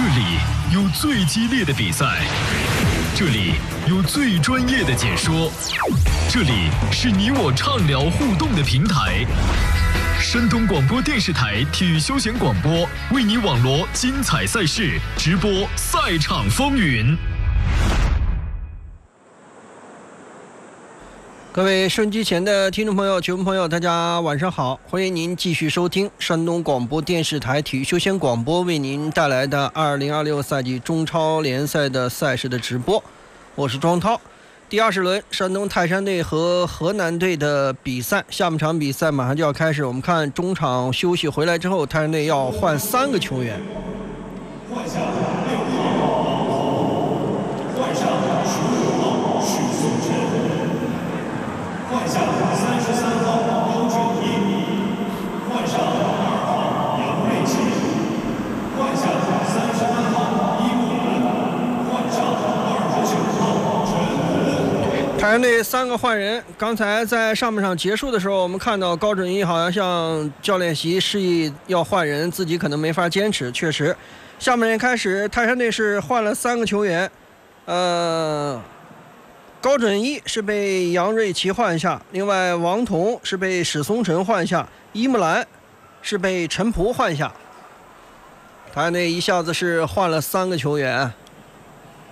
这里有最激烈的比赛，这里有最专业的解说，这里是你我畅聊互动的平台。山东广播电视台体育休闲广播为你网罗精彩赛事，直播赛场风云。 各位收音机前的听众朋友、球迷朋友，大家晚上好！欢迎您继续收听山东广播电视台体育休闲广播为您带来的2026赛季中超联赛的赛事的直播。我是庄涛。第20轮，山东泰山队和河南队的比赛，下半场比赛马上就要开始。我们看中场休息回来之后，泰山队要换3个球员。 换下6号，换上15号许颂辰，换下33号高俊毅，换上2号杨瑞奇，换下38号伊木兰，换上29号陈红。 泰山队3个换人，刚才在上半场结束的时候，我们看到高准一好像向教练席示意要换人，自己可能没法坚持。确实，下半场开始，泰山队是换了3个球员，高准一是被杨瑞奇换下，另外王彤是被史松辰换下，伊木兰是被陈璞换下。泰山队一下子是换了3个球员。